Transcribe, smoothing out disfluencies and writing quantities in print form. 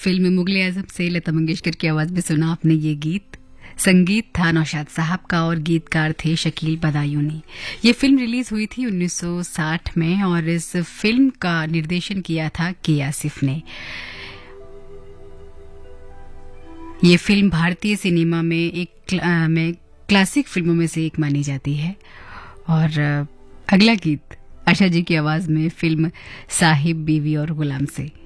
Film Mughal e आजम से लता मंगेशकर की आवाज में सुना आपने ये गीत। संगीत था नौशाद साहब का और गीतकार थे शकील बदायूनी। ये फिल्म रिलीज हुई थी 1960 में और इस फिल्म का निर्देशन किया था के आसिफ ने। ये फिल्म भारतीय सिनेमा में क्लासिक फिल्मों में से एक मानी जाती है। और अगला गीत आशा जी की आवाज में फिल्म साहिब बीवी और गुलाम से।